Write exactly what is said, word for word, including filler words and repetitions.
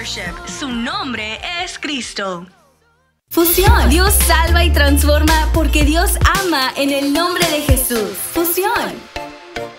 Worship. Su nombre es Cristo. Fusión. Dios salva y transforma porque Dios ama en el nombre de Jesús. Fusión.